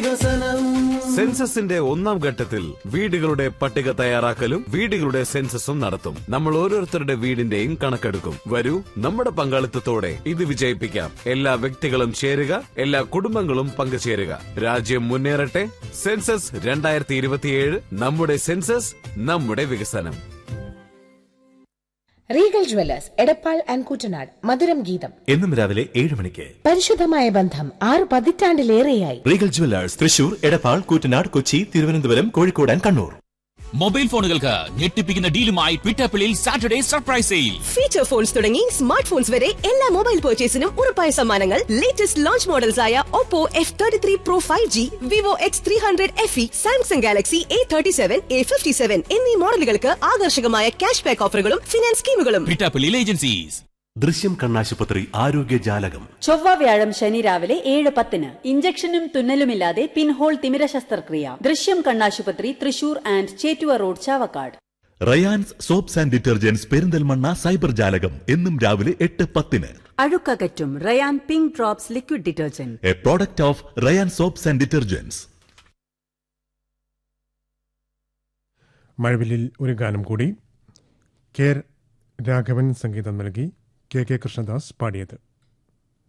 വികസനം. സെൻസസിന്റെ ഒന്നാം ഘട്ടത്തിൽ വീടുകളുടെ പട്ടിക തയ്യാറാക്കലും വീടുകളുടെ സെൻസസും നടത്തും. നമ്മൾ ഓരോരുത്തരുടെ വീടിന്റെയും കണക്കെടുക്കും. വരൂ, നമ്മുടെ പങ്കാളിത്തത്തോടെ ഇത് വിജയിപ്പിക്കാം. എല്ലാ വ്യക്തികളും ചേരുക, എല്ലാ കുടുംബങ്ങളും പങ്കുചേരുക. രാജ്യം മുന്നേറട്ടെ. സെൻസസ് 2027. നമ്മുടെ സെൻസസ്, നമ്മുടെ വികസനം. Regal Jewellers Edappal and Kuttanad. മധുരം ഗീതം എന്നും രാവിലെ 7 മണിക്ക്. പരിശുദ്ധമായ ബന്ധം 6 പതിറ്റാണ്ടിലേറെയായി. Regal Jewellers Thrissur, Edappal, Koottanad, Kochi, Thiruvananthapuram, Kozhikode and Kannur. Mobile ഫോണുകൾക്ക് ഞെട്ടിപ്പിക്കുന്ന ഡീലുമായി പിറ്റാപ്പിളിൽ Saturday surprise sale. Feature phones തുടങ്ങി സ്മാർട്ട് ഫോൺസ് വരെ എല്ലാ മൊബൈൽ പർച്ചേസിനും ഉറപ്പായ സമ്മാനങ്ങൾ. ലേറ്റസ്റ്റ് ലോഞ്ച് മോഡൽസ് ആയ Oppo F33 Pro 5G, Vivo X300 FE, Samsung Galaxy A37, A57 എന്നീ മോഡലുകൾക്ക് ആകർഷകമായ ക്യാഷ് ബാക്ക് ഓഫറുകളും ഫിനാൻസ് സ്കീമുകളും. പിറ്റാപ്പിളിൽ ഏജൻസീസ്. ദൃശ്യം കണ്ണാശുപത്രി ആരോഗ്യ ജാലകം. ചൊവ്വ വ്യാഴം ശനി രാവിലെ 7:10. ഇഞ്ചക്ഷനും തുന്നലുമില്ലാതെ പിൻഹോൾ തിമിര ശസ്ത്രക്രിയ. ദൃശ്യം കണ്ണാശുപത്രി, Thrissur and Chettuva road, Chavakkad. Rayan's soaps and detergents Perinthalmanna cyber ജാലകം എന്നും രാവിലെ 8:10. അഴുക്കകറ്റും Ryan pink drops liquid detergent, A product of Ryan soaps and detergents. മഴവില്ലിൽ ഒരു ഗാനം കൂടി. കെ രാഘവൻ സംഗീതം നൽകി, കെ കൃഷ്ണദാസ് പാടിയത്.